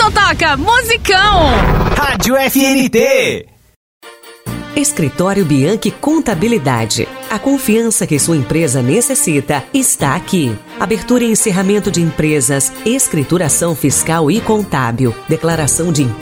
Então toca musicão. Rádio FNT. Escritório Bianchi Contabilidade. A confiança que sua empresa necessita está aqui. Abertura e encerramento de empresas, escrituração fiscal e contábil, declaração de impostos